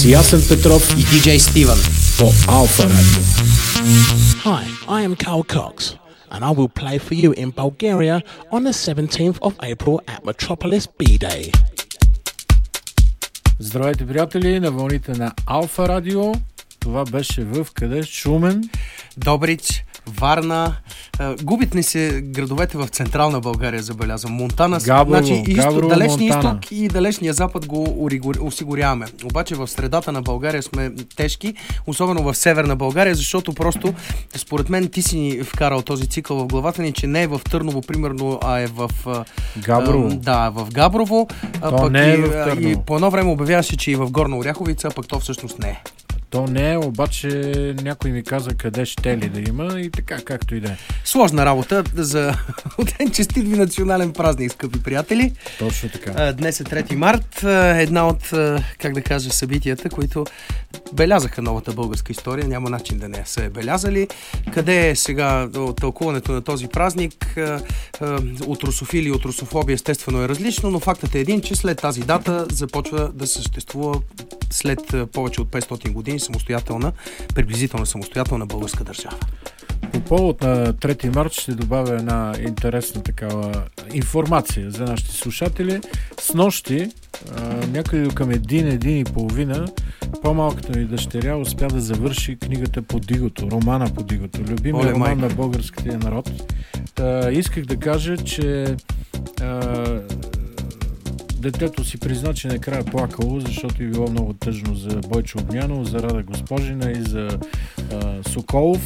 с Ясен Петров и DJ Steven по Алфа Радио. Hi, I am Carl Cox, and I will play for you in Bulgaria on the 17th of April at Metropolis B-Day. Здравейте, приятели, на вълните на Алфа Радио. Това беше в къде? Шумен, Добрич, Варна. Губят ни се градовете в централна България, забелязвам. Монтана, Габрово, далечния Монтана. изток и далечния запад го осигуряваме. Обаче в средата на България сме тежки, особено в северна България, защото просто, според мен, ти си ни вкарал този цикъл в главата ни, че не е в Търново, примерно, а е в Габрово. в Габрово. То не е в Търново. И по едно време обявяваше, че и в Горна Оряховица, пък то всъщност не е. То не е, обаче някой ми каза къде ще ли да има и така, както и да е. Сложна работа за ден честит ви национален празник, скъпи приятели. Точно така. Днес е 3 март, една от, как да кажа, събитията, които белязаха новата българска история. Няма начин да не са белязали. Къде е сега тълкуването на този празник? От русофили и от русофобия естествено е различно, но фактът е един, че след тази дата започва да съществува след повече от 500 години приблизително самостоятелна българска държава. По повод на 3 март ще добавя една интересна такава информация за нашите слушатели. Снощи, някъде към 1:30, по-малката ми дъщеря успя да завърши книгата по Дигото, романа по Дигото, любимия роман на българския народ. Исках да кажа, че детето си призна, че накрая е плакало, защото е било много тъжно за Бойчо Огнянов, за Рада Госпожина и за Соколов.